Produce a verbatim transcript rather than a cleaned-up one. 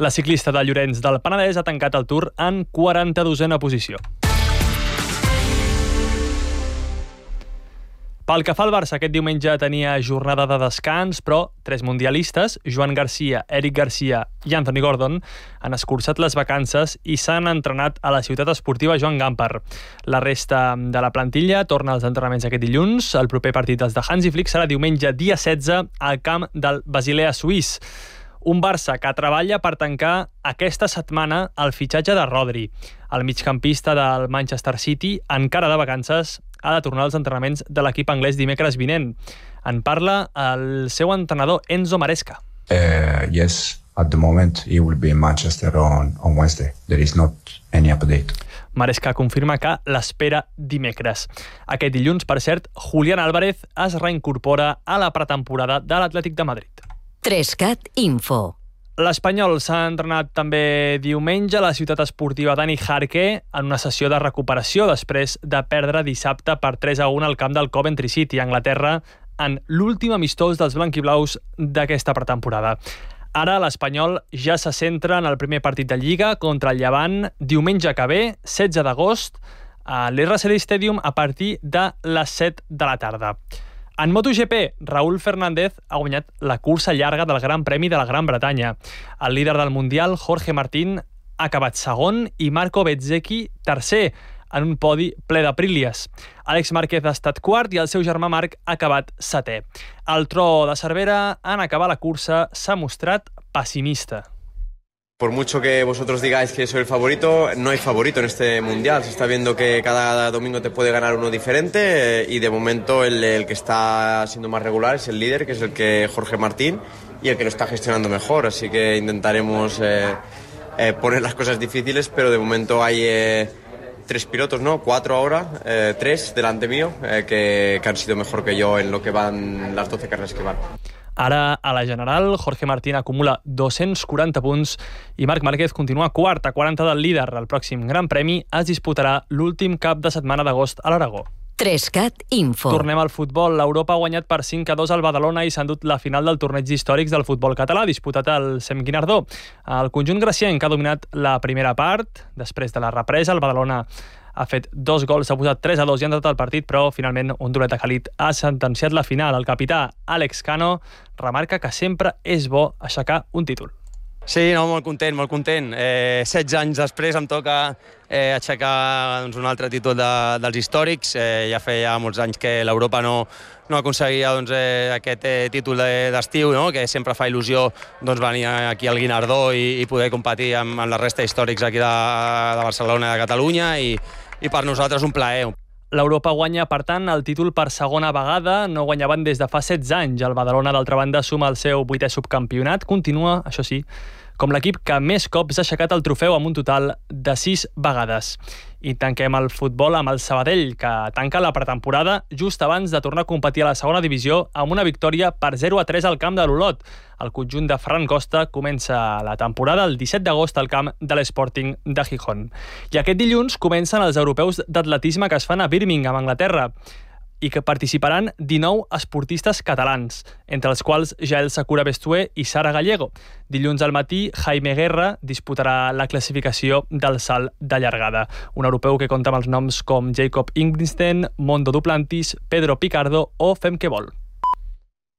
La ciclista de Llorenç del Penedès ha tancat el Tour en quaranta-dosena posició. Pel que fa al Barça, aquest diumenge tenia jornada de descans, però tres mundialistes, Joan Garcia, Eric Garcia i Anthony Gordon, han escurçat les vacances i s'han entrenat a la ciutat esportiva Joan Gamper. La resta de la plantilla torna als entrenaments aquest dilluns. El proper partit dels de Hansi Flick serà diumenge dia setze al camp del Basilea suís. Un Barça que treballa per tancar aquesta setmana el fitxatge de Rodri. El migcampista del Manchester City, encara de vacances, ha de tornar als entrenaments de l'equip anglès dimecres vinent. En parla el seu entrenador Enzo Maresca. Uh, yes, at the moment he will be in Manchester on, on Wednesday. There is not any update. Maresca confirma que l'espera dimecres. Aquest dilluns, per cert, Julián Álvarez es reincorpora a la pretemporada de l'Atlètic de Madrid. Trescat Info. L'Espanyol s'ha entrenat també diumenge a la ciutat esportiva Dani Jarque en una sessió de recuperació després de perdre dissabte per tres a un al camp del Coventry City a Anglaterra en l'últim amistós dels blanquiblaus d'aquesta pretemporada. Ara l'Espanyol ja se centra en el primer partit de Lliga contra el Llevant diumenge que ve, setze d'agost, a l'R C D Stadium a partir de les set de la tarda. En MotoGP, Raúl Fernández ha guanyat la cursa llarga del Gran Premi de la Gran Bretanya. El líder del Mundial, Jorge Martín, ha acabat segon i Marco Bezzecchi tercer en un podi ple d'Aprilies. Àlex Márquez ha estat quart i el seu germà Marc ha acabat setè. El tro de Cervera, en acabar la cursa, s'ha mostrat pessimista. Por mucho que vosotros digáis que soy el favorito, no hay favorito en este mundial. Se está viendo que cada domingo te puede ganar uno diferente y de momento el, el que está siendo más regular es el líder, que es el que Jorge Martín, y el que lo está gestionando mejor. Así que intentaremos eh, eh, poner las cosas difíciles, pero de momento hay eh, tres pilotos, ¿no? Cuatro ahora, eh, tres delante mío, eh, que, que han sido mejor que yo en lo que van las doce carreras que van. Ara, a la general, Jorge Martín acumula dos-cents quaranta punts i Marc Márquez continua quart a quaranta del líder. El pròxim Gran Premi es disputarà l'últim cap de setmana d'agost a l'Aragó. Trescat Info. Tornem al futbol. L'Europa ha guanyat per cinc a dos al Badalona i s'ha endut la final del torneig històrics del futbol català, disputat al Sem Guinardó. El conjunt gracienc ha dominat la primera part. Després de la represa, el Badalona ha fet dos gols, s'ha posat tres a dos i ha entrat al partit, però finalment un duelet càlid ha sentenciat la final. El capità Àlex Cano remarca que sempre és bo aixecar un títol. Sí, no, molt content, molt content. Eh, setze anys després em toca eh, aixecar doncs, un altre títol de, dels històrics. Eh, ja feia molts anys que l'Europa no, no aconseguia doncs, eh, aquest eh, títol d'estiu, no? Que sempre fa il·lusió doncs, venir aquí al Guinardó i, i poder competir amb, amb la resta històrics aquí de, de Barcelona i de Catalunya, i, i per nosaltres un plaer. L'Europa guanya, per tant, el títol per segona vegada. No guanyaven des de fa setze anys. El Badalona, d'altra banda, suma el seu vuitè subcampionat. Continua, això sí, com l'equip que més cops ha aixecat el trofeu amb un total de sis vegades. I tanquem el futbol amb el Sabadell, que tanca la pretemporada just abans de tornar a competir a la segona divisió amb una victòria per zero a tres al camp de l'Olot. El conjunt de Ferran Costa comença la temporada el disset d'agost al camp de l'Sporting de Gijón. I aquest dilluns comencen els europeus d'atletisme que es fan a Birmingham, Anglaterra, i que participaran dinou esportistes catalans, entre els quals Jael Sakura Bestué i Sara Gallego. Dilluns al matí, Jaime Guerra disputarà la classificació del salt de llargada. Un europeu que compta amb els noms com Jacob Ingristen, Mondo Duplantis, Pedro Picardo o Femke Bol.